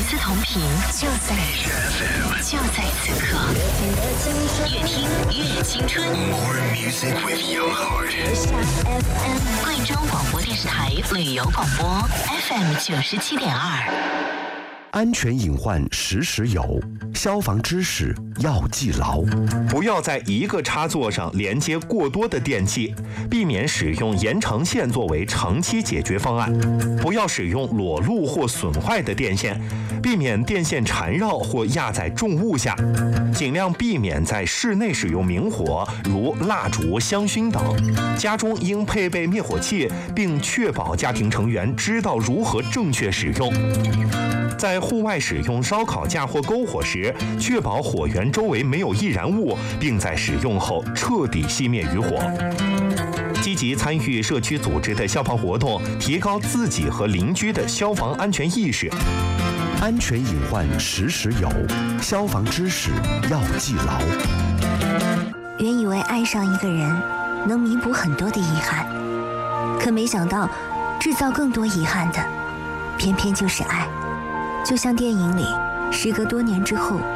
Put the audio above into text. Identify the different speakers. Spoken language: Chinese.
Speaker 1: 丝同频，就在此刻。越听越青春。
Speaker 2: More music with your heart.
Speaker 1: 贵州广播电视台旅游广播 FM 97.2。
Speaker 3: 安全隐患时时有，消防知识要记牢。
Speaker 4: 不要在一个插座上连接过多的电器，避免使用延长线作为长期解决方案。不要使用裸露或损坏的电线，避免电线缠绕或压在重物下。尽量避免在室内使用明火，如蜡烛、香薰等。家中应配备灭火器，并确保家庭成员知道如何正确使用。在户外使用烧烤架或篝火时，确保火源周围没有易燃物，并在使用后彻底熄灭余火。积极参与社区组织的消防活动，提高自己和邻居的消防安全意识。
Speaker 3: 安全隐患时时有，消防知识要记牢。
Speaker 5: 原以为爱上一个人能弥补很多的遗憾，可没想到制造更多遗憾的偏偏就是爱。就像电影里，时隔多年之后